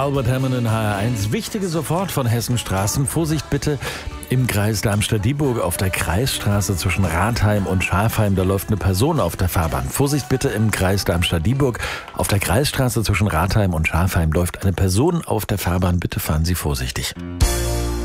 Albert Hammond in HR1. Wichtige sofort von Hessenstraßen. Vorsicht bitte im Kreis Darmstadt-Dieburg auf der Kreisstraße zwischen Rathheim und Schafheim. Da läuft eine Person auf der Fahrbahn. Vorsicht bitte im Kreis Darmstadt-Dieburg auf der Kreisstraße zwischen Rathheim und Schafheim läuft eine Person auf der Fahrbahn. Bitte fahren Sie vorsichtig.